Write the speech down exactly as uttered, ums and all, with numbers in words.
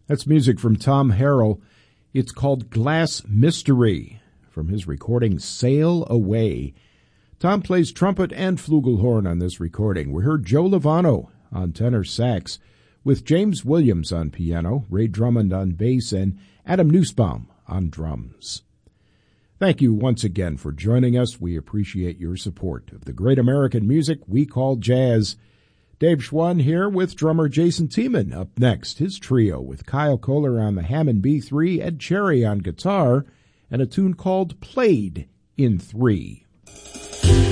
That's music from Tom Harrell. It's called Glass Mystery from his recording Sail Away. Tom plays trumpet and flugelhorn on this recording. We heard Joe Lovano on tenor sax with James Williams on piano, Ray Drummond on bass, and Adam Nussbaum on drums. Thank you once again for joining us. We appreciate your support of the great American music we call jazz. Dave Schwann here with drummer Jason Tiemann. Up next, his trio with Kyle Kohler on the Hammond B three, Ed Cherry on guitar, and a tune called Played in Three.